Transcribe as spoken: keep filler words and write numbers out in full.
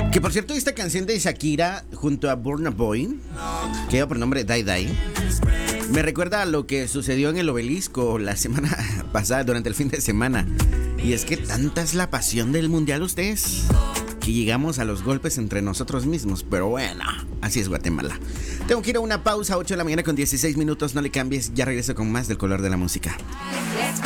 Que por cierto, esta canción de Shakira junto a Burna Boy, que lleva por nombre Die Die, me recuerda a lo que sucedió en el Obelisco la semana pasada, durante el fin de semana. Y es que tanta es la pasión del mundial, ustedes, que llegamos a los golpes entre nosotros mismos. Pero bueno, así es Guatemala. Tengo que ir a una pausa, ocho de la mañana con dieciséis minutos. No le cambies, ya regreso con más del color de la música. Let's